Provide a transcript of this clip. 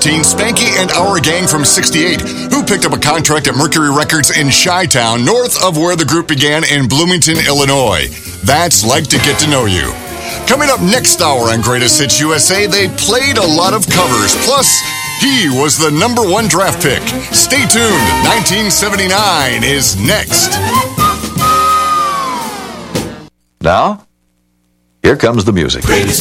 13, Spanky and Our Gang from 68, who picked up a contract at Mercury Records in Chi-Town, north of where the group began in Bloomington, Illinois. That's Like to Get to Know You. Coming up next hour on Greatest Hits USA, they played a lot of covers, plus he was the number 1 draft pick. Stay tuned, 1979 is next. Now, here comes the music. Greatest